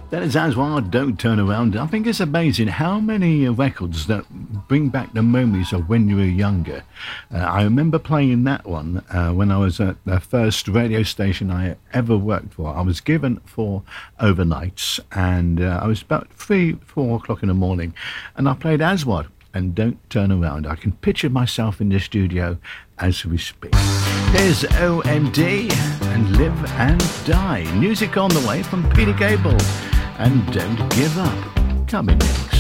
That is Aswad, Don't Turn Around. I think it's amazing how many records that bring back the memories of when you were younger. I remember playing that one when I was at the first radio station I ever worked for. I was given 4 overnights, and I was about 4 o'clock in the morning, and I played Aswad and Don't Turn Around. I can picture myself in the studio as we speak. Here's OMD and Live and Die. Music on the way from Peter Gabriel and Don't Give Up. Coming next.